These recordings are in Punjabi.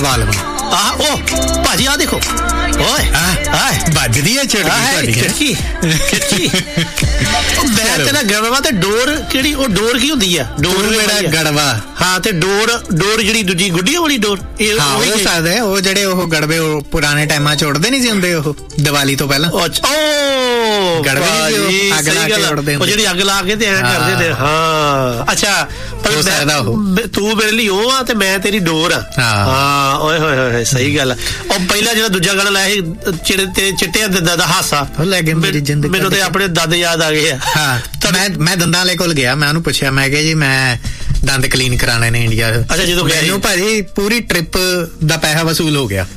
ਭਾਜੀ ਆ ਦੇਖੋ ਓਏ ਵੱਜਦੀ ਹੈ ਚੜਕੀ ਮੈਂ ਤੇਰਾ ਗੜਵਾ ਤੇ ਡੋਰ ਕਿਹੜੀ ਉਹ ਡੋਰ ਕੀ ਹੁੰਦੀ ਆ ਡੋਰ ਮੇਰਾ ਗੜਵਾ ਹਾਂ ਤੇ ਡੋਰ ਜਿਹੜੀ ਦੂਜੀ ਗੁੱਡੀਆਂ ਵਾਲੀ ਡੋਰ ਹੋ ਸਕਦਾ ਉਹ ਜਿਹੜੇ ਉਹ ਗੜਵੇ ਉਹ ਪੁਰਾਣੇ ਟਾਈਮਾਂ ਚ ਉੜਦੇ ਨਹੀਂ ਸੀ ਹੁੰਦੇ ਉਹ ਦੀਵਾਲੀ ਤੋਂ ਪਹਿਲਾਂ ਗੜਵੇ ਅੱਗ ਲਾ ਕੇ ਉੜਦੇ ਉਹ ਜਿਹੜੀ ਅੱਗ ਲਾ ਕੇ ਤੇ ਐਂ ਕਰਦੇ ਨੇ ਹਾਂ ਅੱਛਾ ਤੂੰ ਮੇਰੇ ਲਈ ਉਹ ਆ ਤੇ ਮੈਂ ਤੇਰੀ ਡੋਰ ਆ ਹਾਂ ਓਏ ਹੋਏ ਹੋਏ ਸਹੀ ਗੱਲ ਉਹ ਪਹਿਲਾਂ ਜਿਹੜਾ ਦੂਜਾ ਗਾਣਾ ਲਾਇਆ ਸੀ ਚਿੱਟੇ ਦੰਦਾਂ ਦਾ ਹਾਸਾ ਲੈ ਕੇ ਮੇਰੀ ਜ਼ਿੰਦਗੀ ਮੈਨੂੰ ਤੇ ਆਪਣੇ ਦੰਦ ਯਾਦ ਆ ਗਏ ਆ ਹਾਂ ਮੈਂ ਦੰਦਾਂ ਵਾਲੇ ਕੋਲ ਗਿਆ ਮੈਂ ਉਹਨੂੰ ਪੁੱਛਿਆ ਮੈਂ ਕਿਹਾ ਜੀ ਮੈਂ ਦੰਦ ਕਲੀਨ ਕਰਾਣੇ ਨੇ ਇੰਡੀਆ ਅੱਛਾ ਜਦੋਂ ਮੈਨੂੰ ਭਾਜੀ ਪੂਰੀ ਟ੍ਰਿਪ ਦਾ ਪੈਸਾ ਵਸੂਲ ਹੋ ਗਿਆ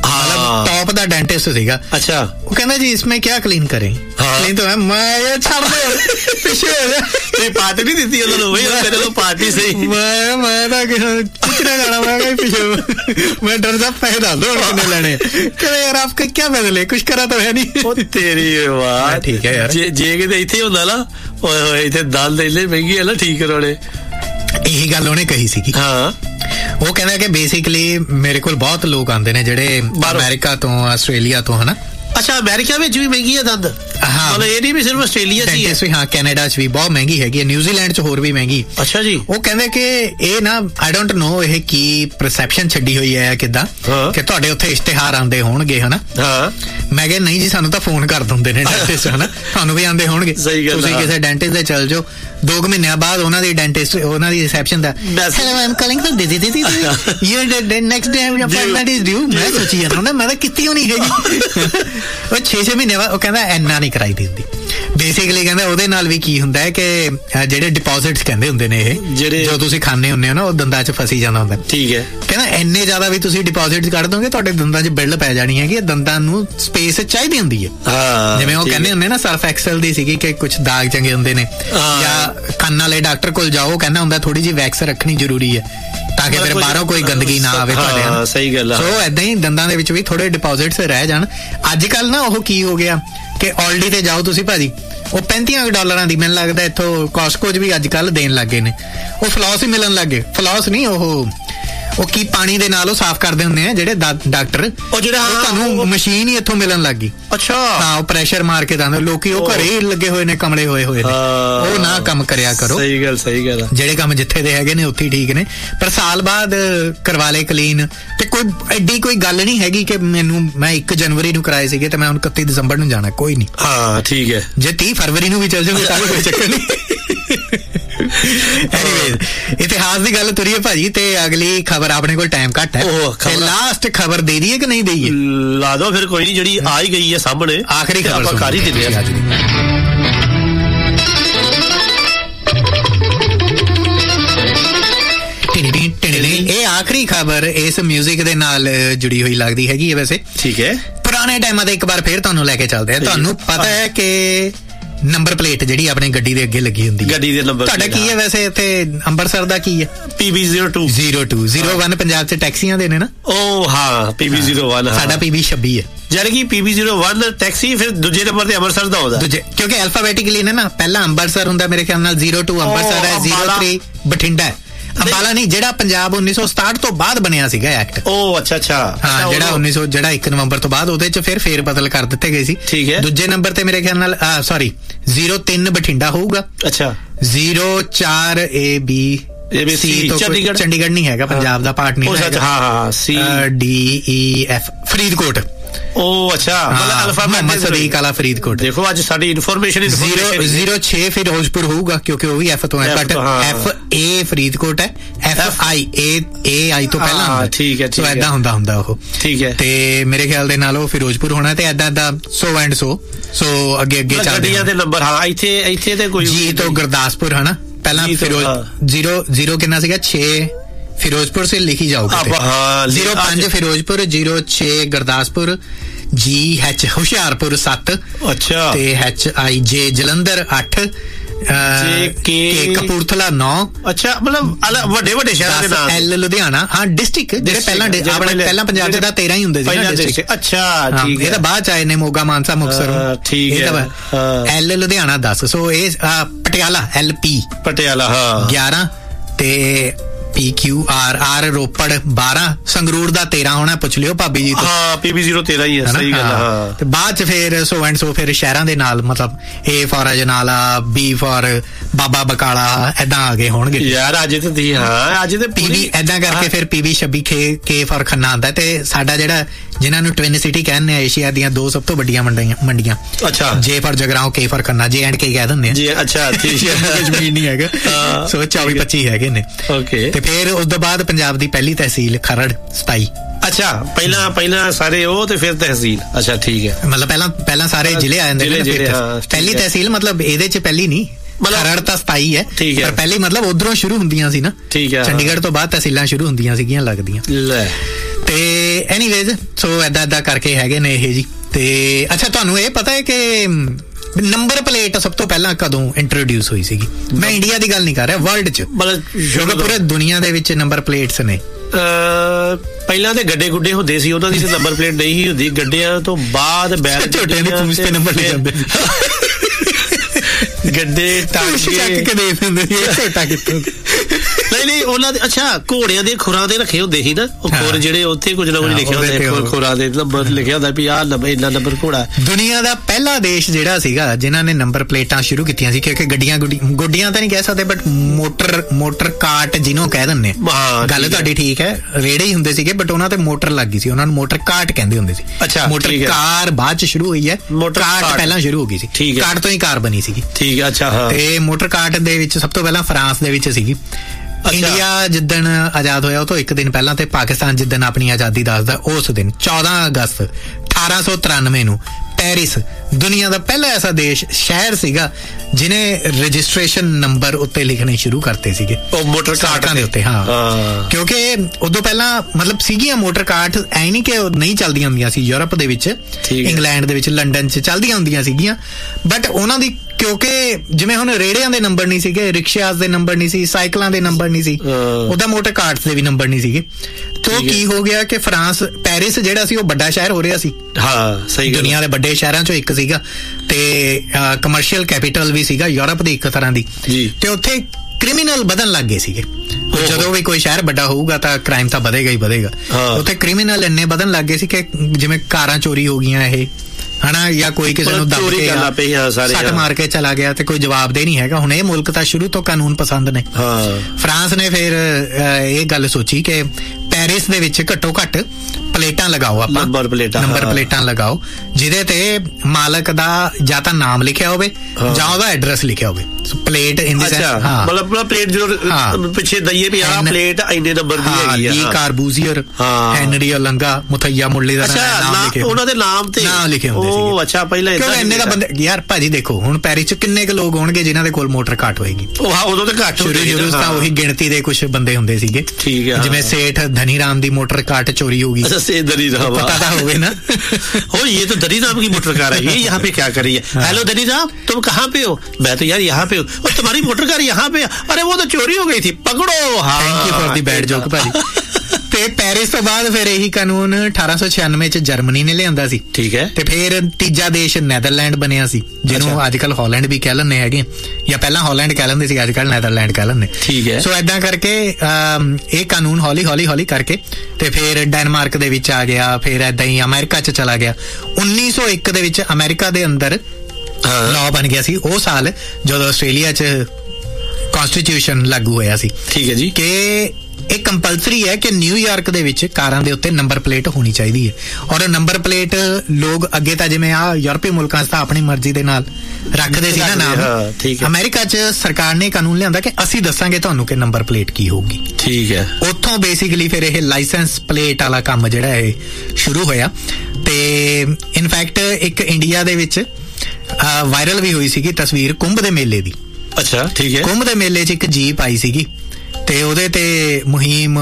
टॉप दा डेंटिस्ट सीगा अच्छा वो कहना जी इसमें क्या क्लीन करें क्लीन तो मैं ये छोड़ दे पीछे ये पार्टी नहीं देती है भाई मेरे तो पार्टी सही मैं ना कितना गाना मैं पीछे मैं डर जा पैसे डाल दो कितने लेने कह यार आपका क्या बदले कुछ करा तो है नहीं ओ तेरी बात ठीक है यार जे किते इथे हुंदा ना ओए होए इथे दाल दे ले महंगी है ना ठीक करोड़े यही गल उन्हें कही सी हाँ ਉਹ ਕਹਿੰਦਾ ਕਿ ਬੇਸਿਕਲੀ ਮੇਰੇ ਕੋਲ ਬਹੁਤ ਲੋਕ ਆਉਂਦੇ ਨੇ ਜਿਹੜੇ ਅਮਰੀਕਾ ਤੋਂ ਆਸਟ੍ਰੇਲੀਆ ਤੋਂ ਹਨਾ ਅੱਛਾ ਅਮਰੀਕਾ ਵਿੱਚ ਵੀ ਮਹਿੰਗੀ ਹੈ ਦੰਦ ਹਾਂ ਮਤਲਬ ਇਹ ਨਹੀਂ ਵੀ ਸਿਰਫ ਆਸਟ੍ਰੇਲੀਆ 'ਚ ਹੀ ਹੈ ਹਾਂ ਕੈਨੇਡਾ 'ਚ ਵੀ ਬਹੁਤ ਮਹਿੰਗੀ ਹੈਗੀ ਹੈ ਨਿਊਜ਼ੀਲੈਂਡ 'ਚ ਹੋਰ ਵੀ ਮਹਿੰਗੀ ਅੱਛਾ ਜੀ ਉਹ ਕਹਿੰਦੇ ਕਿ ਇਹ ਨਾ ਆਈ ਡੋਂਟ ਨੋ ਇਹ ਕੀ ਪਰਸੈਪਸ਼ਨ ਛੱਡੀ ਹੋਈ ਹੈ ਕਿੱਦਾਂ ਕਿ ਤੁਹਾਡੇ ਉੱਥੇ ਇਸ਼ਤਿਹਾਰ ਆਉਂਦੇ ਹੋਣਗੇ ਹਨਾ ਹਾਂ ਮੈਂ ਕਿਹਾ ਨਹੀਂ ਜੀ ਸਾਨੂੰ ਤਾਂ ਫੋਨ ਕਰ ਦਿੰਦੇ ਨੇ ਡੈਂਟਿਸਟ ਹਨਾ ਤੁਹਾਨੂੰ ਵੀ ਆਉਂਦੇ ਹੋਣਗੇ ਤੁਸੀਂ ਕਿਸੇ ਡੈਂਟਿਸਟ ਦੇ ਚਲ ਜਾਓ 2 ਮਹੀਨਿਆਂ ਬਾਅਦ ਉਹਨਾਂ ਦੀ ਡੈਂਟਿਸਟ ਉਹਨਾਂ ਦੀ reception the hello I am calling for ਦੀਦੀ you next day appointment is ਡਿਊ ਮੈਂ ਸੋਚੀ ਜਾਂਦਾ ਮੈਂ ਤਾਂ ਕੀਤੀ ਹੋਣੀ ਹੈਗੀ ਉਹ 6 ਮਹੀਨੇ ਬਾਅਦ ਉਹ ਕਹਿੰਦਾ ਇੰਨਾ ਨਹੀਂ ਕਰਾਈ ਦੀ ਹੁੰਦੀ ਬੇਸਿਕਲੀ ਕਹਿੰਦਾ ਉਹਦੇ ਨਾਲ ਵੀ ਕੀ ਹੁੰਦਾ ਹੈ ਕਿ ਜਿਹੜੇ ਡਿਪੋਜ਼ਿਟਸ ਕਹਿੰਦੇ ਹੁੰਦੇ ਨੇ ਇਹ ਜੋ ਤੁਸੀਂ ਖਾਣੇ ਹੁੰਦੇ ਹੋ ਨਾ ਉਹ ਦੰਦਾਂ 'ਚ ਫਸੀ ਜਾਂਦਾ ਹੁੰਦਾ ਠੀਕ ਹੈ ਕਹਿੰਦਾ ਇੰਨੇ ਜ਼ਿਆਦਾ ਵੀ ਤੁਸੀਂ ਡਿਪੋਜ਼ਿਟਸ ਕੱਢ ਦੋਗੇ ਤੁਹਾਡੇ ਦੰਦਾਂ 'ਚ ਬਿੱਲ ਪੈ ਜਾਣੀ ਹੈਗੀ ਦੰਦਾਂ ਨੂੰ ਸਪੇਸ ਚਾਹੀਦੀ ਹੁੰਦੀ ਹੈ ਜਿਵੇਂ ਉਹ ਕਹਿੰਦੇ ਹੁੰਦੇ ਨਾ ਸਰਫ ਐਕਸਲ ਦੀ ਸੀਗੀ ਕਿ ਕੁਝ ਦਾਗ ਚੰਗੇ ਹੁੰਦੇ ਨੇ ਜਾਂ ਕੰਨ ਵਾਲੇ ਡਾਕਟਰ ਕੋਲ ਜਾਓ ਕਹਿੰਦਾ ਹੁੰਦਾ ਥੋੜੀ ਜਿਹੀ ਵੈਕਸ ਰੱਖਣੀ ਜ਼ਰੂਰੀ ਹੈ ਤਾਂ ਕਿ ਫਿਰ ਬਾਹਰੋਂ ਕੋਈ ਗੰਦਗੀ ਨਾ ਆਵੇ ਤੁਹਾਡੇ ਨਾਲ ਸਹੀ ਗੱਲ ਸੋ ਏਦਾਂ ਹੀ ਦੰਦਾਂ ਦੇ ਵਿੱਚ ਵੀ ਥੋੜੇ ਡਿਪੋਜ਼ਿਟਸ ਰਹਿ ਜਾਣ ਅੱਜ ਕੱਲ ਨਾ ਉਹ ਕੀ ਹੋ ਗਿਆ ਕਿ ਆਲਡੀ ਤੇ ਜਾਓ ਤੁਸੀਂ ਭਾਜੀ ਉਹ $35 ਦੀ ਮੈਨੂੰ ਲੱਗਦਾ ਇੱਥੋਂ ਕਾਸਕੋ 'ਚ ਵੀ ਅੱਜ ਕੱਲ ਦੇਣ ਲੱਗੇ ਨੇ ਉਹ ਫਲੌਸ ਹੀ ਮਿਲਣ ਲੱਗੇ ਫਲੌਸ ਨਹੀਂ ਉਹ ਕੀ ਪਾਣੀ ਦੇ ਨਾਲ ਉਹ ਸਾਫ਼ ਕਰਦੇ ਹੁੰਦੇ ਆ ਜਿਹੜੇ ਡਾਕਟਰ ਉਹ ਜਿਹੜਾ ਤੁਹਾਨੂੰ ਮਸ਼ੀਨ ਹੀ ਇੱਥੋਂ ਮਿਲਣ ਲੱਗ ਗਈ ਅੱਛਾ ਹਾਂ ਉਹ ਪ੍ਰੈਸ਼ਰ ਮਾਰ ਕੇ ਦੰਦ ਲੋਕੀ ਉਹ ਘਰੇ ਹੀ ਲੱਗੇ ਹੋਏ ਨੇ ਕਮਲੇ ਹੋਏ ਨੇ ਉਹ ਨਾ ਕੰਮ ਕਰਿਆ ਕਰੋ ਸਹੀ ਗੱਲ ਜਿਹੜੇ ਕੰਮ ਜਿੱਥੇ ਦੇ ਹੈਗੇ ਨੇ ਉੱਥੇ ਹੀ ਠੀਕ ਨੇ ਪਰ ਸਾਲ ਬਾਅਦ ਕਰਵਾ ਲੈ ਕਲੀਨ ਤੇ ਕੋਈ ਐਡੀ ਕੋਈ ਗੱਲ ਨਹੀਂ ਹੈਗੀ ਕਿ ਮੈਂ 1 ਜਨਵਰੀ ਨੂੰ ਕਰਾਏ ਸੀਗੇ ਤੇ ਮੈਂ ਹੁਣ 31 ਦਸੰਬਰ ਨੂੰ ਜਾਣਾ ਕੋਈ ਨਹੀਂ ਹਾਂ ਠੀਕ ਹੈ ਜੇ 30 ਫਰਵਰੀ ਨੂੰ ਵੀ ਚੱਲ ਜਾਓਗੇ ਤਾਂ ਕੋਈ ਚੱਕਰ ਨਹੀਂ ਐਨੀਵੇਜ਼ ਇਤਿਹਾਸ ਦੀ ਗੱਲ ਤੁਰੀਏ ਭਾਜੀ ਤੇ ਅਗਲੀ ਖਬਰ ਆਪਣੇ ਕੋਲ ਟਾਈਮ ਘੱਟ ਹੈ ਤੇ ਲਾਸਟ ਖਬਰ ਦੇ ਦਈਏ ਕਿ ਨਹੀਂ ਦਈਏ ਲਾ ਦੋ ਫਿਰ ਕੋਈ ਨਹੀਂ ਜਿਹੜੀ ਆ ਹੀ ਗਈ ਹੈ ਸਾਹਮਣੇ ਆਖਰੀ ਖਬਰ ਆਪਾਂ ਕਰ ਹੀ ਦਿੰਦੇ ਆ ਇਹ ਆਖਰੀ ਖਬਰ ਇਸ ਮਿਊਜ਼ਿਕ ਦੇ ਨਾਲ ਜੁੜੀ ਹੋਈ ਲੱਗਦੀ ਹੈਗੀ ਹੈ ਵੈਸੇ ਠੀਕ ਹੈ ਪੁਰਾਣੇ ਟਾਈਮਾਂ ਤੇ ਇੱਕ ਵਾਰ ਫੇਰ ਤੁਹਾਨੂੰ ਲੈ ਕੇ ਚੱਲਦੇ ਆ ਤੁਹਾਨੂੰ ਪਤਾ ਹੈ ਕਿ ਨੰਬਰ ਪਲੇਟ ਜਿਹੜੀ ਆਪਣੇ ਗੱਡੀ ਦੇ ਅੱਗੇ ਲੱਗੀ ਹੁੰਦੀ ਹੈ ਗੱਡੀ ਦੇ ਨੰਬਰ ਤੁਹਾਡਾ ਕੀ ਹੈ ਵੈਸੇ ਇੱਥੇ ਅੰਮ੍ਰਿਤਸਰ ਦਾ ਕੀ ਹੈ PB02 ਪੰਜਾਬ 'ਚ ਟੈਕਸੀਆਂ ਦੇ ਨੇ ਨਾ ਉਹ ਹਾਂ PB01 ਸਾਡਾ PB26 ਹੈ ਯਾਨੀ ਕਿ PB01 ਟੈਕਸੀ ਫਿਰ ਦੂਜੇ ਨੰਬਰ ਤੇ ਅੰਮ੍ਰਿਤਸਰ ਦਾ ਹੁੰਦਾ ਕਿਉਂਕਿ ਅਲਫਾਬੈਟਿਕਲੀ ਨੇ ਨਾ ਪਹਿਲਾਂ ਅੰਮ੍ਰਿਤਸਰ ਹੁੰਦਾ ਮੇਰੇ ਖਿਆਲ ਨਾਲ 02 ਅੰਮ੍ਰਿਤਸਰ ਹੈ 03 ਬਠਿੰਡਾ ਹੈ ਅੰਬਾਲਾ ਨਹੀਂ ਜਿਹੜਾ ਪੰਜਾਬ 1967 ਤੋਂ ਬਾਅਦ ਬਣਿਆ ਸੀਗਾ ਐਕਟ ਉਹ ਅੱਛਾ ਹਾਂ ਜਿਹੜਾ 1 ਨਵੰਬਰ ਤੋਂ ਬਾਅਦ ਉਹਦੇ 'ਚ ਫੇਰ ਬਦਲ ਕਰ ਦਿੱਤੇ ਗਏ ਸੀ ਠੀਕ ਹੈ ਦੂਜੇ ਨੰਬਰ ਤੇ ਮੇਰੇ ਖਿਆਲ ਨਾਲ 03 ਬਠਿੰਡਾ ਹੋਊਗਾ ਅੱਛਾ 04 AB ਚੰਡੀਗੜ੍ਹ ਨਹੀਂ ਹੈਗਾ ਪੰਜਾਬ ਦਾ ਪਾਰਟ ਨਹੀਂ ਹੈਗਾ ਹਾਂ DEF ਫਰੀਦਕੋਟ ਉਹ ਅੱਛਾ ਮਤਲਬ ਅਲਫਾਬੈਟ ਸਦੀਕ ਵਾਲਾ ਫਰੀਦਕੋਟ ਦੇਖੋ ਅੱਜ ਸਾਡੀ ਇਨਫੋਰਮੇਸ਼ਨ 06 ਫਿਰੋਜ਼ਪੁਰ ਹੋਊਗਾ ਕਿਉਂਕਿ ਉਹ ਵੀ F ਤੋਂ ਹੈ ਬਟ FA ਫਰੀਦਕੋਟ ਹੈ FI ਤੋਂ ਪਹਿਲਾਂ ਠੀਕ ਹੈ ਸੋ ਏਦਾਂ ਹੁੰਦਾ ਉਹ ਠੀਕ ਹੈ ਤੇ ਮੇਰੇ ਖਿਆਲ ਦੇ ਨਾਲ ਉਹ ਫਿਰੋਜ਼ਪੁਰ ਹੋਣਾ ਤੇ ਏਦਾਂ ਸੋ ਅੱਗੇ ਗੱਡੀਆਂ ਦੇ ਨੰਬਰ ਹਾਂ ਇੱਥੇ ਤੇ ਕੋਈ ਜੀ ਤੋਂ ਗੁਰਦਾਸਪੁਰ ਹਨਾ ਪਹਿਲਾਂ ਫਿਰੋਜ਼ 0 ਕਿੰਨਾ ਸੀਗਾ 6 फिरोजपुर से लिखी जाओगे 05 फिरोजपुर 06 गुरदासपुर GH हुशियारपुर 7 अच्छा ते HIJ जलंधर 8 के कपूरथला 9 अच्छा मतलब ਵੱਡੇ ਸ਼ਹਿਰਾਂ ਦੇ ਨਾਮ L ਲੁਧਿਆਣਾ ਹਾਂ ਡਿਸਟ੍ਰਿਕਟ ਜਿਹੜੇ ਪਹਿਲਾਂ ਪੰਜਾਬ ਦੇ 13 ਹੀ ਹੁੰਦੇ ਸੀ ਨਾ ਡਿਸਟ੍ਰਿਕਟ ਅੱਛਾ ਠੀਕ ਹੈ ਇਹ ਤਾਂ ਬਾਅਦ ਚ ਆਏ ਨੇ ਮੋਗਾ ਮਾਨਸਾ ਮੁਕਤਸਰ ਠੀਕ ਹੈ L ਲੁਧਿਆਣਾ 10 ਸੋ ਇਹ ਪਟਿਆਲਾ LP ਪਟਿਆਲਾ ਹਾਂ 11 ਤੇ PQR ਰੋਪੜ 12, ਸੰਗਰੂਰ ਦਾ 13 ਹੋਣਾ, ਪੁੱਛ ਲਿਓ ਭਾਬੀ ਜੀ ਤੋਂ। ਹਾਂ PB013 ਹੀ ਹੈ, ਸਹੀ ਗੱਲ। ਹਾਂ ਤੇ ਬਾਅਦ ਚ ਫਿਰ ਸੋ ਐਂਡ ਸੋ ਫਿਰ ਸ਼ਹਿਰਾਂ ਦੇ ਨਾਲ, ਮਤਲਬ A for Ajnala, B for Baba Bakala, ਏਦਾਂ ਆ ਗਏ ਹੋਣਗੇ ਯਾਰ। ਅੱਜ ਤੇ ਹਾਂ ਅੱਜ ਤੇ PB ਏਦਾਂ ਕਰਕੇ ਫਿਰ PB26 K ਫॉर ਖੰਨਾ ਆਉਂਦਾ। ਤੇ ਸਾਡਾ ਜਿਹੜਾ ਜਿਨ੍ਹਾਂ ਨੂੰ ਟਵਿਨ ਸਿਟੀ ਕਹਿੰਦੇ ਆ, ਏਸ਼ੀਆ ਦੀਆਂ 2 ਸਭ ਤੋਂ ਵੱਡੀਆਂ ਮੰਡੀਆਂ, ਅੱਛਾ, J for Jagraon, K for Khanna, J&K ਕਹਿ ਦਿੰਦੇ ਆ ਜੀ। ਅੱਛਾ ਠੀਕ ਹੈ, ਕਸ਼ਮੀਰ ਨਹੀਂ ਹੈਗਾ। ਸੋ 24-25 ਹੈਗੇ ਨੇ। ਓਕੇ। ਤੇ ਫਿਰ ਉਸ ਤੋਂ ਬਾਅਦ ਪੰਜਾਬ ਦੀ ਪਹਿਲੀ ਤਹਿਸੀਲ ਖਰੜ 27। ਅੱਛਾ, ਪਹਿਲਾਂ ਸਾਰੇ ਉਹ ਤੇ ਫਿਰ ਤਹਿਸੀਲ। ਅੱਛਾ ਠੀਕ ਹੈ, ਮਤਲਬ ਪਹਿਲਾਂ ਸਾਰੇ ਜ਼ਿਲ੍ਹੇ ਆ ਜਾਂਦੇ ਨੇ। ਪਹਿਲੀ ਤਹਿਸੀਲ ਮਤਲਬ ਇਹਦੇ ਚ ਪਹਿਲੀ ਨਹੀਂ, ਖਰੜ ਤਾਂ 27 ਹੈ, ਪਰ ਪਹਿਲੀ ਮਤਲਬ ਉਧਰੋਂ ਸ਼ੁਰੂ ਹੁੰਦੀਆਂ ਸੀ ਨਾ। ਠੀਕ ਹੈ, ਚੰਡੀਗੜ੍ਹ ਤੋਂ ਬਾਅਦ ਤਹਿਸੀਲਾਂ ਸ਼ੁਰੂ ਹੁੰਦੀਆਂ ਸੀਗੀਆਂ ਲੱਗਦੀਆਂ। ਤੇ ਐਨੀਵੇਜ਼ ਸੋ ਏਦਾਂ ਕਰਕੇ ਹੈਗੇ ਨੇ ਇਹ ਜੀ। ਤੇ ਅੱਛਾ, ਤੁਹਾਨੂੰ ਇਹ ਪਤਾ ਹੈ ਕਿ ਨੰਬਰ ਪਲੇਟ ਸਭ ਤੋਂ ਪਹਿਲਾਂ ਕਦੋਂ ਇੰਟਰੋਡਿਊਸ ਹੋਈ ਸੀਗੀ? ਮੈਂ ਇੰਡੀਆ ਦੀ ਗੱਲ ਨਹੀਂ ਕਰ ਰਿਹਾ, ਵਰਲਡ ਚ, ਮਤਲਬ ਪੂਰੇ ਦੁਨੀਆ ਦੇ ਵਿੱਚ ਨੰਬਰ ਪਲੇਟਸ ਨੇ। ਪਹਿਲਾਂ ਤੇ ਗੱਡੇ ਗੁੱਡੇ ਹੁੰਦੇ ਸੀ, ਉਹਨਾਂ ਦੀ ਤੇ ਨੰਬਰ ਪਲੇਟ ਨਹੀਂ ਹੀ ਹੁੰਦੀ। ਗੱਡਿਆਂ ਤੋਂ ਬਾਅਦ ਬੈਲ ਝੋਟੇ ਦੀ ਪੂੰਛ ਤੇ ਨੰਬਰ ਲੈ ਜਾਂਦੇ, ਗੱਡੇ ਚੱਕ ਕੇ ਦੇ ਦਿੰਦੇ ਸੀ, ਝੋਟਾ ਕਿੱਥੋਂ। ਨਹੀਂ ਉਹਨਾਂ ਦੇ ਅੱਛਾ ਘੋੜਿਆਂ ਦੇ ਖੁਰਾਂ ਦੇ ਰੱਖੇ ਹੁੰਦੇ ਸੀ ਨਾ, ਉਹ ਖੁਰ ਜਿਹੜੇ ਉੱਥੇ ਕੁਝ ਨਾ ਕੁਝ ਲਿਖਿਆ ਹੁੰਦਾ, ਖੁਰਾਂ ਦੇ ਨੰਬਰ ਲਿਖਿਆ ਹੁੰਦਾ ਵੀ ਆਹ ਇੰਨਾ ਨੰਬਰ ਘੋੜਾ। ਦੁਨੀਆ ਦਾ ਪਹਿਲਾ ਦੇਸ਼ ਜਿਹੜਾ ਸੀਗਾ ਜਿਨ੍ਹਾਂ ਨੇ ਨੰਬਰ ਪਲੇਟਾਂ ਸ਼ੁਰੂ ਕੀਤੀਆਂ ਸੀ, ਕਿਉਂਕਿ ਗੁੱਡੀਆਂ ਤਾਂ ਨਹੀਂ ਕਹਿ ਸਕਦੇ, ਬਟ ਮੋਟਰ ਕਾਰਟ ਜਿਹਨੂੰ ਕਹਿ ਦਿੰਦੇ, ਗੱਲ ਤੁਹਾਡੀ ਠੀਕ ਹੈ, ਰੇੜੇ ਹੀ ਹੁੰਦੇ ਸੀਗੇ, ਬਟ ਉਹਨਾਂ ਤੇ ਮੋਟਰ ਲੱਗ ਗਈ ਸੀ, ਉਹਨਾਂ ਨੂੰ ਮੋਟਰ ਕਾਰਟ ਕਹਿੰਦੇ ਹੁੰਦੇ ਸੀ। ਅੱਛਾ, ਮੋਟਰ ਕਾਰ ਬਾਅਦ ਚ ਸ਼ੁਰੂ ਹੋਈ ਹੈ, ਕਾਰਟ ਪਹਿਲਾਂ ਸ਼ੁਰੂ ਹੋ ਗਈ ਸੀ, ਕਾਰਟ ਤੋਂ ਹੀ ਕਾਰ ਬਣੀ ਸੀਗੀ। ਠੀਕ ਹੈ, ਅੱਛਾ। ਤੇ ਮੋਟਰ ਕਾਰਟ ਦੇ ਵਿੱਚ ਸਭ ਤੋਂ ਪਹਿਲਾਂ ਫਰਾਂਸ ਦੇ ਵਿੱਚ ਸੀਗੀ। ਇੰਡੀਆ ਜਿੱਦਣ ਆਜ਼ਾਦ ਹੋਇਆ ਉਹ ਤੋਂ ਇੱਕ ਦਿਨ ਪਹਿਲਾਂ, ਤੇ ਪਾਕਿਸਤਾਨ ਜਿੱਦਣ ਆਪਣੀ ਆਜ਼ਾਦੀ ਦੱਸਦਾ ਉਸ ਦਿਨ 14 ਅਗਸਤ 1893 ਨੂੰ ਪੈਰਿਸ ਦੁਨੀਆ ਦਾ ਪਹਿਲਾ ਐਸਾ ਸ਼ਹਿਰ ਸੀਗਾ ਜਿਹਨੇ ਰਜਿਸਟ੍ਰੇਸ਼ਨ ਨੰਬਰ ਉੱਤੇ ਲਿਖਣੇ ਸ਼ੁਰੂ ਕਰਤੇ ਸੀਗੇ, ਉਹ ਮੋਟਰ ਕਾਰਟਾਂ ਦੇ ਉੱਤੇ। ਹਾਂ, ਕਿਉਂਕਿ ਉਦੋਂ ਪਹਿਲਾਂ ਮਤਲਬ ਸੀਗੀਆਂ ਮੋਟਰ ਕਾਰਟ, ਐ ਨਹੀਂ ਕਿ ਉਹ ਨਹੀਂ ਚੱਲਦੀਆਂ ਹੁੰਦੀਆਂ ਸੀ। ਯੂਰਪ ਦੇ ਵਿੱਚ, ਇੰਗਲੈਂਡ ਦੇ ਵਿੱਚ, ਲੰਡਨ 'ਚ ਚੱਲਦੀਆਂ ਹੁੰਦੀਆਂ ਸੀਗੀਆਂ, ਬਟ ਉਹਨਾਂ ਦੀ ਕਿਉਂਕਿ ਜਿਵੇਂ ਹੁਣ ਰੇੜਿਆਂ ਦੇ ਨੰਬਰ ਨਹੀਂ ਸੀਗੇ, ਰਿਕਸ਼ਿਆਜ਼ ਦੇ ਨੰਬਰ ਨਹੀਂ ਸੀ, ਸਾਈਕਲਾਂ ਦੇ ਨੰਬਰ ਨਹੀਂ ਸੀ, ਉਹਦਾ ਮੋਟਰ ਕਾਰਟਸ ਦੇ ਵੀ ਨੰਬਰ ਨਹੀਂ ਸੀਗੇ। ਤੇ ਕੀ ਹੋ ਗਿਆ ਕਿ ਪੈਰਿਸ ਜਿਹੜਾ ਸੀ ਉਹ ਵੱਡਾ ਸ਼ਹਿਰ ਹੋ ਰਿਹਾ ਸੀ। ਹਾਂ, ਸਹੀ ਗੱਲ, ਦੁਨੀਆ ਦੇ ਵੱਡੇ ਸ਼ਹਿਰਾਂ ਚੋਂ ਇੱਕ ਸੀਗਾ, ਤੇ ਕਮਰਸ਼ੀਅਲ ਕੈਪੀਟਲ ਵੀ ਸੀਗਾ ਯੂਰਪ ਦੀ ਇੱਕ ਤਰ੍ਹਾਂ ਦੀ। ਤੇ ਉੱਥੇ ਕ੍ਰਿਮੀਨਲ ਵਧਣ ਲੱਗ ਗਏ ਸੀਗੇ। ਜਦੋਂ ਵੀ ਕੋਈ ਸ਼ਹਿਰ ਵੱਡਾ ਹੋਊਗਾ ਤਾਂ ਕ੍ਰਾਈਮ ਤਾਂ ਵਧੇਗਾ ਹੀ ਵਧੇਗਾ। ਉੱਥੇ ਕ੍ਰਿਮੀਨਲ ਇੰਨੇ ਵਧਣ ਲੱਗ ਗਏ ਸੀ ਕਿ ਜਿਵੇਂ ਕਾਰਾਂ ਚੋਰੀ ਹੋ ਗਈਆਂ ਇਹ, ਹਨਾ, ਜਾਂ ਕੋਈ ਕਿਸੇ ਨੂੰ ਦੱਬ ਕੇ ਸੱਟ ਮਾਰ ਕੇ ਚਲਾ ਗਿਆ ਤੇ ਕੋਈ ਜਵਾਬ ਦੇ ਨਹੀਂ ਹੈਗਾ। ਹੁਣ ਇਹ ਮੁਲਕ ਤਾਂ ਸ਼ੁਰੂ ਤੋਂ ਕਾਨੂੰਨ ਪਸੰਦ ਨੇ। ਫਰਾਂਸ ਨੇ ਫਿਰ ਇਹ ਗੱਲ ਸੋਚੀ ਕਿ ਪੈਰਿਸ ਦੇ ਵਿੱਚ ਘੱਟੋ ਘੱਟ ਪਲੇਟਾਂ ਲਗਾਓ, ਆਪਾਂ ਨੰਬਰ ਪਲੇਟਾਂ ਲਗਾਓ ਜਿਹਦੇ ਤੇ ਮਾਲਕ ਦਾ ਜਾਂ ਤਾਂ ਨਾਮ ਲਿਖਿਆ ਹੋਵੇ ਜਾਂ ਉਹਦਾ ਐਡਰੈਸ ਲਿਖਿਆ ਹੋਵੇ। ਪਲੇਟ ਇਨ ਦੀ ਸੈਂਸ, ਮਤਲਬ ਪਲੇਟ ਜਦੋਂ ਪਿੱਛੇ ਦਈਏ ਵੀ ਆਹ ਪਲੇਟ ਇੰਨੇ ਨੰਬਰ ਦੀ ਹੈਗੀ ਆ। ਲੀ ਕਾਰਬੂਜ਼ੀਅਰ, ਹੈਨਰੀ ਅਲੰਗਾ, ਮੁਥਈਆ ਮੁਰਲੀ ਦਾ ਨਾਮ ਲਿਖੇ, ਉਹਨਾਂ ਦੇ ਨਾਮ ਤੇ ਨਾਮ ਲਿਖੇ ਹੁੰਦੇ ਸੀ। ਉਹ ਅੱਛਾ, ਪਹਿਲਾਂ ਕਿਉਂਕਿ ਇੰਨੇ ਦਾ ਬੰਦੇ ਯਾਰ ਭਾਜੀ ਦੇਖੋ, ਹੁਣ ਪੈਰਿਸ ਚ ਕਿੰਨੇ ਕੁ ਲੋਕ ਹੋਣਗੇ ਜਿਨ੍ਹਾਂ ਦੇ ਕੋਲ ਮੋਟਰ ਕਾਰਟ ਹੋਏਗੀ? ਉਦੋਂ ਤਾਂ ਘੱਟ ਸ਼ੁਰੂ ਤਾਂ ਉਹੀ ਗਿਣਤੀ ਦੇ ਕੁਝ ਬੰਦੇ ਹੁੰਦੇ ਸੀਗੇ। ਠੀਕ ਹੈ, ਜਿਵੇਂ ਸੇਠ ਧਨੀ ਰਾਮ ਦੀ ਮੋਟਰ ਕਾਰਟ ਚੋਰੀ ਹੋ गई। धनी राम पता होगा ना। हो ये तो धनी राम की मोटर कार है, ये यहाँ पे क्या कर रही है? हेलो धनी राम, तुम कहाँ पे हो? मैं तो यार यहाँ पे हूँ। और तुम्हारी मोटर कार यहाँ पे? अरे वो तो चोरी हो गई थी, पकड़ो। Thank you for the bad joke भाजी। ਤੇ ਪੈਰਿਸ ਤੋਂ ਬਾਅਦ ਫਿਰ ਇਹੀ ਕਾਨੂੰਨ 1896 ਚ ਜਰਮਨੀ ਨੇ ਲਿਆਂਦਾ ਸੀ। ਠੀਕ ਹੈ। ਤੇ ਫਿਰ ਤੀਜਾ ਦੇਸ਼ ਨੈਦਰਲੈਂਡ ਬਣਿਆ ਸੀ, ਜਿਹਨੂੰ ਅੱਜ ਕੱਲ ਹਾਲੈਂਡ ਵੀ ਕਹਿ ਲੈਂਦੇ ਹੈਗੇ, ਜਾਂ ਪਹਿਲਾਂ ਹਾਲੈਂਡ ਕਹਿ ਲੈਂਦੇ ਸੀ, ਅੱਜ ਕੱਲ ਨੈਦਰਲੈਂਡ ਕਹਿ ਲੈਂਦੇ। ਠੀਕ ਹੈ। ਸੋ ਏਦਾਂ ਕਰਕੇ ਇਹ ਕਾਨੂੰਨ ਹੌਲੀ ਕਰਕੇ ਤੇ ਫਿਰ ਡੈਨਮਾਰਕ ਦੇ ਵਿੱਚ ਆ ਗਿਆ, ਫਿਰ ਏਦਾਂ ਹੀ ਅਮਰੀਕਾ ਚ ਚਲਾ ਗਿਆ। 1901 ਦੇ ਵਿੱਚ ਅਮਰੀਕਾ ਦੇ ਅੰਦਰ ਲਾਅ ਬਣ ਗਿਆ ਸੀ, ਉਹ ਸਾਲ ਜਦੋਂ ਆਸਟ੍ਰੇਲੀਆ ਚ ਕਨਸਟੀਟਿਊਸ਼ਨ ਲਾਗੂ ਹੋਇਆ ਸੀ। ਠੀਕ ਹੈ ਜੀ। ਕਿ ਇਹ ਕੰਪਲਸਰੀ ਹੈ ਕਿ ਨਿਊਯਾਰਕ ਦੇ ਵਿੱਚ ਕਾਰਾਂ ਦੇ ਉੱਤੇ ਨੰਬਰ ਪਲੇਟ ਹੋਣੀ ਚਾਹੀਦੀ ਹੈ। ਔਰ ਨੰਬਰ ਪਲੇਟ ਲੋਕ ਅੱਗੇ ਤਾਂ ਜਿਵੇਂ ਆ ਯੂਰਪੀ ਮੁਲਕਾਂ 'ਚ ਤਾਂ ਆਪਣੀ ਮਰਜ਼ੀ ਦੇ ਨਾਲ ਰੱਖਦੇ ਸੀ ਨਾ ਨਾਮ, ਅਮਰੀਕਾ 'ਚ ਸਰਕਾਰ ਨੇ ਕਾਨੂੰਨ ਲਿਆਂਦਾ ਕਿ ਅਸੀਂ ਦੱਸਾਂਗੇ ਤੁਹਾਨੂੰ ਕਿ ਨੰਬਰ ਪਲੇਟ ਕੀ ਹੋਊਗੀ। ਠੀਕ ਹੈ। ਉੱਥੋਂ ਬੇਸਿਕਲੀ ਫਿਰ ਇਹ ਲਾਇਸੈਂਸ ਪਲੇਟ ਵਾਲਾ ਕੰਮ ਜਿਹੜਾ ਇਹ ਸ਼ੁਰੂ ਹੋਇਆ। ਤੇ ਇਨਫੈਕਟ ਇੱਕ ਇੰਡੀਆ ਦੇ ਵਿੱਚ ਵਾਇਰਲ ਵੀ ਹੋਈ ਸੀਗੀ ਤਸਵੀਰ ਕੁੰਭ ਦੇ ਮੇਲੇ ਦੀ। ਅੱਛਾ, ਠੀਕ ਹੈ। ਕੁੰਭ ਦੇ ਮੇਲੇ 'ਚ ਇੱਕ ਜੀਪ ਆਈ ਸੀਗੀ ਤੇ ਉਹਦੇ ਤੇ ਮੁਹੀਮ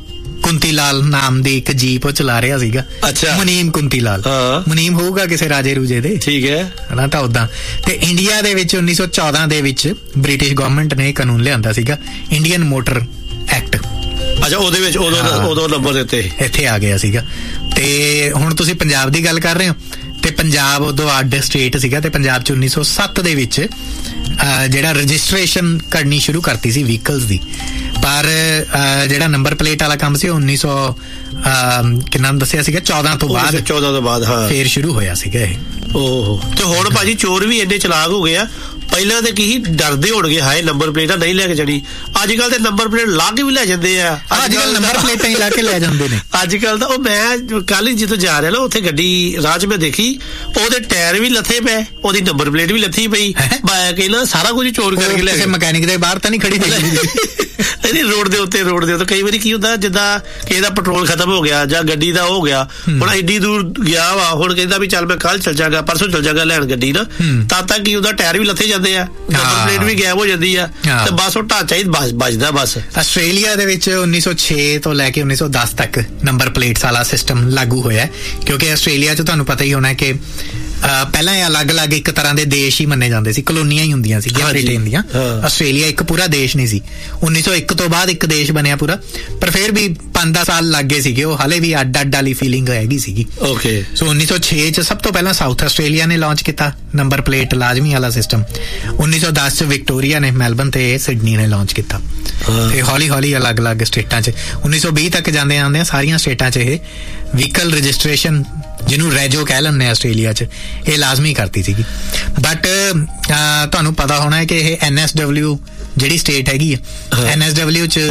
ਕੁੰਤੀ ਲਾਲ ਨਾਮ ਦੀ ਇੱਕ ਜੀਪ ਉਹ ਚਲਾ ਰਿਹਾ ਸੀਗਾ। ਅੱਛਾ, ਮੁਨੀਮ ਕੁੰਤੀ ਲਾਲ। ਮੁਨੀਮ ਹੋਊਗਾ ਕਿਸੇ ਰਾਜੇ ਰੂਜੇ ਦੇ। ਠੀਕ ਹੈ ਨਾ, ਤਾਂ ਉਦਾਂ। ਤੇ ਇੰਡੀਆ ਦੇ ਵਿੱਚ 1914 ਦੇ ਵਿੱਚ ਬ੍ਰਿਟਿਸ਼ ਗਵਰਨਮੈਂਟ ਨੇ ਕਾਨੂੰਨ ਲਿਆਂਦਾ ਸੀਗਾ, ਇੰਡੀਅਨ ਮੋਟਰ ਐਕਟ। ਅੱਛਾ, ਉਹਦੇ ਵਿੱਚ ਉਦੋਂ ਨੰਬਰ ਦਿੱਤੇ ਇੱਥੇ ਆ ਗਿਆ ਸੀਗਾ। ਤੇ ਹੁਣ ਤੁਸੀਂ ਪੰਜਾਬ ਦੀ ਗੱਲ ਕਰ ਰਹੇ ਹੋ, ਤੇ ਪੰਜਾਬ ਉਦੋਂ ਅੱਡ ਸਟੇਟ ਸੀਗਾ, ਤੇ ਪੰਜਾਬ 'ਚ 1907 ਦੇ ਵਿੱਚ ਜਿਹੜਾ ਰਜਿਸਟ੍ਰੇਸ਼ਨ ਕਰਨੀ ਸ਼ੁਰੂ ਕਰਤੀ ਸੀ ਵਹੀਕਲਸ ਦੀ। ਪਰ ਜਿਹੜਾ ਨੰਬਰ ਪਲੇਟ ਵਾਲਾ ਕੰਮ ਸੀ 1900 ਕਿੰਨਾ ਦੱਸਿਆ ਸੀਗਾ 14 ਤੋਂ ਬਾਅਦ ਹਾਂ ਫੇਰ ਸ਼ੁਰੂ ਹੋਇਆ ਸੀਗਾ ਇਹ। ਤੇ ਹੁਣ ਭਾਜੀ ਚੋਰ ਵੀ ਇੰਨੇ ਚਲਾਕ ਹੋ ਗਏ ਆ। ਪਹਿਲਾਂ ਤੇ ਕੀ ਡਰਦੇ ਹੋਣਗੇ, ਹਾਏ ਨੰਬਰ ਪਲੇਟਾਂ ਨਹੀਂ ਲੈ ਕੇ ਜਾਣੀ। ਅੱਜ ਕੱਲ ਤੇ ਨੰਬਰ ਪਲੇਟ ਲਾ ਕੇ ਵੀ ਲੈ ਜਾਂਦੇ ਆ। ਅੱਜ ਕੱਲ ਨੰਬਰ ਪਲੇਟਾਂ ਹੀ ਲਾ ਕੇ ਲੈ ਜਾਂਦੇ ਨੇ ਅੱਜ ਕੱਲ ਤਾਂ। ਉਹ ਮੈਂ ਕੱਲ ਹੀ ਜਿੱਥੋਂ ਜਾ ਰਿਹਾ ਨਾ, ਉੱਥੇ ਗੱਡੀ ਰਾਹ 'ਚ ਮੈਂ ਦੇਖੀ, ਉਹਦੇ ਟਾਇਰ ਵੀ ਲੱਥੇ ਪਏ, ਉਹਦੀ ਨੰਬਰ ਪਲੇਟ ਵੀ ਲੱਥੀ ਪਈ। ਮੈਂ ਕਹਿੰਦਾ ਸਾਰਾ ਕੁਝ ਚੋਰ ਕਰਕੇ ਲੈ ਗਏ। ਮਕੈਨਿਕ ਦੇ ਬਾਹਰ ਤਾਂ ਨਹੀਂ ਖੜੀ ਨਹੀਂ, ਰੋਡ ਦੇ ਉੱਤੇ ਕਈ ਵਾਰੀ ਕੀ ਹੁੰਦਾ, ਜਿੱਦਾਂ ਕਿਸੇ ਦਾ ਪੈਟਰੋਲ ਖਤਮ ਹੋ ਗਿਆ ਜਾਂ ਗੱਡੀ ਦਾ ਹੋ ਗਿਆ, ਹੁਣ ਐਡੀ ਦੂਰ ਗਿਆ ਵਾ, ਹੁਣ ਕਹਿੰਦਾ ਵੀ ਚੱਲ ਮੈਂ ਕੱਲ ਚੱਲ ਜਾਗਾ, ਪਰਸੋਂ ਚੱਲ ਜਾਗਾ ਲੈਣ ਗੱਡੀ ਨਾ, ਤਦ ਤੱਕ ਕੀ ਹੁੰਦਾ ਟਾਇਰ ਵੀ ਲੱਥੇ ਜਾਂਦੇ ਆ, ਨੰਬਰ ਪਲੇਟ ਵੀ ਗਾਇਬ ਹੋ ਜਾਂਦੀ ਆ, ਤੇ ਬਸ ਉਹ ਢਾਂਚਾ ਹੀ ਵੱਜਦਾ ਬਸ। ਆਸਟ੍ਰੇਲੀਆ ਦੇ ਵਿੱਚ 1906 ਤੋਂ ਲੈ ਕੇ 1910 ਤੱਕ ਨੰਬਰ ਪਲੇਟਸ ਵਾਲਾ ਸਿਸਟਮ ਲਾਗੂ ਹੋਇਆ, ਕਿਉਂਕਿ ਆਸਟ੍ਰੇਲੀਆ 'ਚ ਤੁਹਾਨੂੰ ਪਤਾ ਹੀ ਹੋਣਾ ਕਿ ਪਹਿਲਾਂ ਇਹ ਅਲੱਗ-ਅਲੱਗ ਇੱਕ ਤਰ੍ਹਾਂ ਦੇ ਦੇਸ਼ ਹੀ ਮੰਨੇ ਜਾਂਦੇ ਸੀ, ਕਲੋਨੀਆਂ ਹੀ ਹੁੰਦੀਆਂ ਸੀਗੀਆਂ ਬ੍ਰਿਟੇਨ ਦੀਆਂ। ਆਸਟ੍ਰੇਲੀਆ ਇੱਕ ਪੂਰਾ ਦੇਸ਼ ਨਹੀਂ ਸੀ। 1901 ਤੋਂ ਬਾਅਦ ਇੱਕ ਦੇਸ਼ ਬਣਿਆ ਪੂਰਾ, ਪਰ ਫਿਰ ਵੀ 5-10 ਸਾਲ ਲੱਗ ਗਏ ਸੀਗੇ, ਉਹ ਹਾਲੇ ਵੀ ਅੱਡ-ਅੱਡ ਵਾਲੀ ਫੀਲਿੰਗ ਹੈਗੀ ਸੀਗੀ। ਸੋ 1906 ਚ ਸਭ ਤੋਂ ਪਹਿਲਾਂ ਸਾਊਥ ਆਸਟ੍ਰੇਲੀਆ ਨੇ ਲਾਂਚ ਕੀਤਾ ਨੰਬਰ ਪਲੇਟ ਲਾਜ਼ਮੀ ਵਾਲਾ ਸਿਸਟਮ। 1910 ਚ ਵਿਕਟੋਰੀਆ ਨੇ, ਮੈਲਬਨ ਤੇ ਸਿਡਨੀ ਨੇ ਲਾਂਚ ਕੀਤਾ, ਤੇ ਹੌਲੀ-ਹੌਲੀ ਅਲੱਗ-ਅਲੱਗ ਸਟੇਟਾਂ 'ਚ 1920 ਤੱਕ ਜਾਂਦੇ ਸਾਰੀਆਂ ਸਟੇਟਾਂ 'ਚ ਇਹ ਵਹੀਕਲ ਰਜਿਸਟ੍ਰੇਸ਼ਨ, ਜਿਹਨੂੰ ਰੈਜੋ ਕਹਿ ਲੈਂਦੇ ਆ ਆਸਟ੍ਰੇਲੀਆ 'ਚ, ਇਹ ਲਾਜ਼ਮੀ ਕਰਤੀ ਸੀਗੀ। ਬਟ ਤੁਹਾਨੂੰ ਪਤਾ ਹੋਣਾ ਹੈ ਕਿ ਇਹ NSW ਜਿਹੜੀ ਸਟੇਟ ਹੈਗੀ ਆ, NSW 'ਚ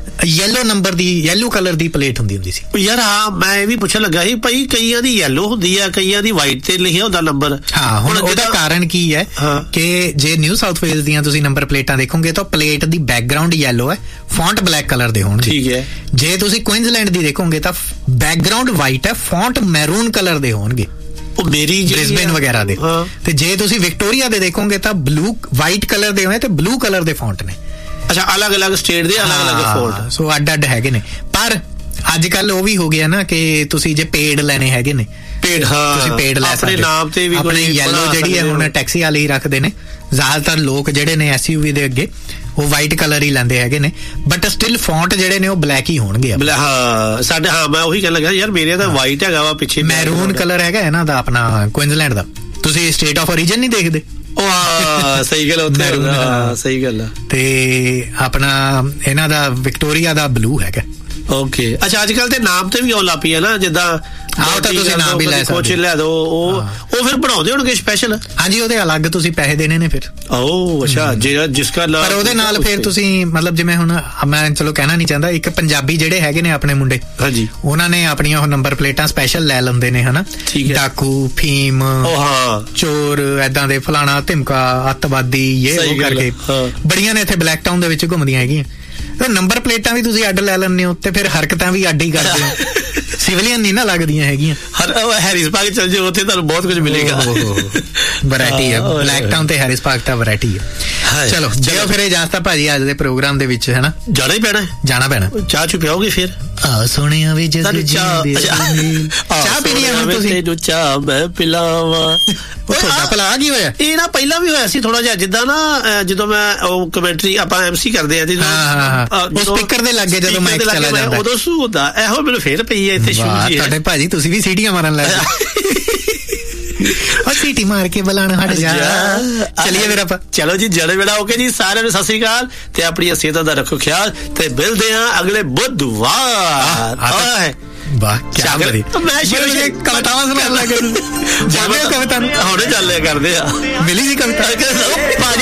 ਯੈਲੋ ਕਲਰ ਦੀ ਪਲੇਟ ਹੁੰਦੀ ਸੀ ਯਾਰ। ਹਾਂ, ਮੈਂ ਇਹ ਵੀ ਪੁੱਛਣ ਲੱਗਾ ਸੀ ਭਾਈ, ਕਈਆਂ ਦੀ ਯੈਲੋ ਹੁੰਦੀ ਆ, ਕਈਆਂ ਦੀ ਵਾਈਟ ਤੇ ਲਿਖਿਆ ਹੁੰਦਾ ਨੰਬਰ। ਹਾਂ, ਹੁਣ ਉਹਦਾ ਕਾਰਨ ਕੀ ਹੈ ਕਿ ਜੇ ਨਿਊ ਸਾਊਥ ਵੇਲਜ਼ ਦੀਆਂ ਤੁਸੀਂ ਨੰਬਰ ਪਲੇਟਾਂ ਦੇਖੋਗੇ ਤਾਂ ਪਲੇਟ ਦੀ ਬੈਕਗ੍ਰਾਉਂਡ ਯੈਲੋ ਹੈ, ਫੌਂਟ ਬਲੈਕ ਕਲਰ ਦੇ ਹੋਣਗੇ। ਠੀਕ ਹੈ। ਜੇ ਤੁਸੀਂ ਕੁਇਨਜ਼ਲੈਂਡ ਦੀ ਦੇਖੋਗੇ ਤਾਂ ਬੈਕਗ੍ਰਾਉਂਡ ਵਾਈਟ ਹੈ, ਫੌਂਟ ਮੈਰੂਨ ਕਲਰ ਦੇ ਹੋਣਗੇ, ਉਹ ਮੇਰੀ ਬ੍ਰਿਸਬੇਨ ਵਗੈਰਾ ਦੇ। ਤੇ ਜੇ ਤੁਸੀਂ ਵਿਕਟੋਰੀਆ ਦੇ ਦੇਖੋਗੇ ਤਾਂ ਵਾਈਟ ਕਲਰ ਦੇ ਹੋਏ ਤੇ ਬਲੂ ਕਲਰ ਦੇ ਫੌਂਟ ਨੇ। ਅੱਛਾ, ਅਲੱਗ-ਅਲੱਗ ਸਟੇਟ ਦੇ ਅਲੱਗ-ਅਲੱਗ ਫੌਂਟ, ਸੋ ਅੱਡ-ਅੱਡ ਹੈਗੇ ਨੇ। ਪਰ ਅੱਜ ਕੱਲ ਉਹ ਵੀ ਹੋ ਗਿਆ ਨਾ ਕਿ ਤੁਸੀਂ ਜੇ ਪੇਡ ਲੈਣੇ ਹੈਗੇ ਨੇ, ਤੁਸੀਂ ਪੇਡ ਲੈ ਸਕਦੇ, ਆਪਣੇ ਨਾਮ ਤੇ ਵੀ ਆਪਣੀ ਯੈਲੋ ਜਿਹੜੀ ਹੈ ਹੁਣ ਟੈਕਸੀ ਵਾਲੇ ਹੀ ਰੱਖਦੇ ਨੇ ਜ਼ਿਆਦਾਤਰ ਲੋਕ ਜਿਹੜੇ ਨੇ SUV ਦੇ ਅੱਗੇ, ਉਹ ਵਾਈਟ ਕਲਰ ਹੀ ਲੈਂਦੇ ਹੈਗੇ ਨੇ, ਬਟ ਸਟਿਲ ਫੌਂਟ ਜਿਹੜੇ ਨੇ ਉਹ ਬਲੈਕ ਹੀ ਹੋਣਗੇ। ਸਾਡੇ ਮੈਂ ਉਹੀ ਕਹਿਣ ਲੱਗਾ ਯਾਰ, ਮੇਰੇ ਤਾਂ ਵਾਈਟ ਹੈਗਾ ਵਾ, ਪਿੱਛੇ ਮੈਰੂਨ ਕਲਰ ਹੈਗਾ ਇਹਨਾਂ ਦਾ, ਆਪਣਾ ਕੁਇਨਜ਼ਲੈਂਡ ਦਾ। ਤੁਸੀਂ ਸਟੇਟ ਆਫ ਓਰੀਜਨ ਨਹੀਂ ਦੇਖਦੇ? ਸਹੀ ਗੱਲ, ਉੱਥੇ ਸਹੀ ਗੱਲ ਆ। ਤੇ ਆਪਣਾ ਇਹਨਾਂ ਦਾ ਵਿਕਟੋਰੀਆ ਦਾ ਬਲੂ ਹੈਗਾ। ਓਕੇ, ਅੱਛਾ, ਅੱਜ ਕੱਲ ਤੇ ਨਾਮ ਤੇ ਵੀ ਉਹ ਲਾਪੀ ਹੈ ਨਾ, ਜਿੱਦਾਂ ਆਹ ਤਾਂ ਤੁਸੀਂ ਨਾਮ ਵੀ ਲੈ ਸਕਦੇ, ਕੁਛ ਲੈ ਦੋ, ਉਹ ਫਿਰ ਬਣਾਉਂਦੇ ਹੋਣਗੇ ਸਪੈਸ਼ਲ। ਹਾਂਜੀ, ਉਹਦੇ ਅਲੱਗ ਤੁਸੀਂ ਪੈਸੇ ਦੇਣੇ ਨੇ ਫਿਰ। ਅੱਛਾ, ਜਿਸਕਾ ਪਰ ਉਹਦੇ ਨਾਲ ਫਿਰ ਤੁਸੀਂ ਮਤਲਬ ਜਿਵੇਂ ਹੁਣ ਮੈਂ ਚਲੋ ਕਹਿਣਾ ਨਹੀਂ ਚਾਹੁੰਦਾ, ਇੱਕ ਪੰਜਾਬੀ ਜਿਹੜੇ ਹੈਗੇ ਨੇ ਆਪਣੇ ਮੁੰਡੇ, ਹਾਂਜੀ, ਉਹਨਾਂ ਨੇ ਆਪਣੀਆਂ ਉਹ ਨੰਬਰ ਪਲੇਟਾਂ ਸਪੈਸ਼ਲ ਲੈ ਲੈਂਦੇ ਨੇ, ਹਨਾ, ਡਾਕੂ, ਫੀਮ, ਚੋਰ, ਏਦਾਂ ਦੇ ਫਲਾਣਾ ਧਮਕਾ, ਅੱਤਵਾਦੀ, ਇਹ ਉਹ ਕਰਕੇ ਬੜੀਆਂ ਨੇ ਇੱਥੇ ਬਲੈਕ ਟਾਊਨ ਦੇ ਵਿੱਚ ਘੁੰਮਦੀਆਂ ਹੈਗੀਆਂ। ਨੰਬਰ ਪਲੇਟਾਂ ਵੀ ਤੁਸੀਂ ਅੱਡ ਲੈ ਲੈਂਦੇ ਹੋ ਤੇ ਫਿਰ ਹਰਕਤਾਂ ਵੀ ਅੱਡ ਹੀ ਕਰਦੇ ਹੋ, ਸਿਵਲੀਅਨ ਨਹੀਂ ਨਾ ਲੱਗਦੀਆਂ ਹੈਗੀਆਂ। ਹੈਰਿਸ ਪਾਰਕ ਚਲ ਜਾਓ, ਉੱਥੇ ਤੁਹਾਨੂੰ ਬਹੁਤ ਕੁਝ ਮਿਲੇਗਾ, ਵੈਰਾਈਟੀ ਹੈ। ਬਲੈਕ ਟਾਊਨ ਤੇ ਹੈਰਿਸ ਪਾਰਕ ਤਾਂ ਵੈਰਾਈਟੀ ਹੈ। ਚਲੋ ਜਿਓ ਫਿਰ ਇਜਾਜ਼ਤ ਭਾਜੀ ਅੱਜ ਦੇ ਪ੍ਰੋਗਰਾਮ ਦੇ ਵਿੱਚ, ਹਨਾ, ਜਾਣਾ ਹੀ ਪੈਣਾ, ਜਾਣਾ ਪੈਣਾ। ਚਾਹ ਚੁ ਪਿਆਓਗੇ ਫਿਰ? ਸੋਹਣਿਆ ਵੀ ਚਾਹ ਪੀਣੀ ਹੁਣ ਤੁਸੀਂ? ਤੈਨੂੰ ਚਾਹ ਮੈਂ ਪਿਲਾਵਾਂ। ਤੁਹਾਡਾ ਭਲਾ ਕੀ ਹੋਇਆ? ਇਹ ਨਾ ਪਹਿਲਾਂ ਵੀ ਹੋਇਆ ਸੀ ਥੋੜਾ ਜਿਹਾ, ਜਿੱਦਾਂ ਨਾ ਜਦੋਂ ਮੈਂ ਉਹ ਕਮੈਂਟਰੀ ਆਪਾਂ MC ਕਰਦੇ ਆ, ਉਹ ਸਪੀਕਰ ਦੇ ਲੱਗੇ ਜਦੋਂ ਮਾਈਕ ਚਲਾ ਜਾਂਦਾ, ਉਦੋਂ ਸ਼ੂ ਹੁੰਦਾ। ਇਹੋ ਮੈਨੂੰ ਫੇਰ ਪਈ ਹੈ ਇੱਥੇ ਸ਼ੂ ਜੀ। ਤੁਹਾਡੇ ਭਾਜੀ ਤੁਸੀਂ ਵੀ ਸੀਟੀਆਂ ਮਾਰਨ ਲੱਗ ਉਹ ਸੀਟੀ ਮਾਰ ਕੇ ਬੁਲਾਣਾ ਹਟ ਜਾ। ਚਲਿਏ ਫਿਰ ਆਪਾਂ, ਚਲੋ ਜੀ, ਜੜੇ ਵੇੜਾ। ਓਕੇ ਜੀ, ਸਾਰਿਆਂ ਨੂੰ ਸਤਿ ਸ੍ਰੀ ਅਕਾਲ, ਤੇ ਆਪਣੀ ਸਿਹਤ ਦਾ ਰੱਖੋ ਖਿਆਲ, ਤੇ ਮਿਲਦੇ ਆ ਅਗਲੇ ਬੁੱਧਵਾਰ। ਵਾਹ, ਕਿਆ ਵਧੀਆ। ਮੈਂ ਕਵਿਤਾਵਾਂ ਸੁਣਾਉਣ ਲੱਗ ਗਿਆ, ਕਵਿਤਾ ਹੁਣੇ ਚੱਲਿਆ ਕਰਦੇ ਆ। ਮਿਲੀ ਸੀ ਕਵਿਤਾ।